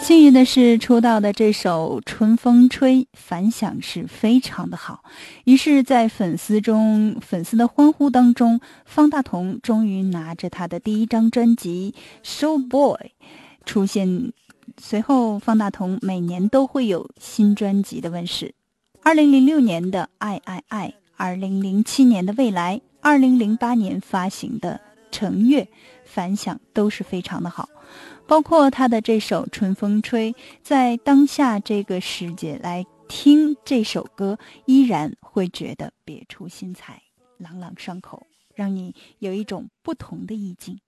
幸运的是，出道的这首《春风吹》反响是非常的好，于是在粉丝的欢呼当中，方大同终于拿着他的第一张专辑《Show Boy》出现。随后方大同每年都会有新专辑的问世，2006年的《爱爱爱》，2007年的《未来》，2008年发行的《橙月》，反响都是非常的好。包括他的这首《春风吹》，在当下这个时节来听这首歌，依然会觉得别出心裁，朗朗上口，让你有一种不同的意境。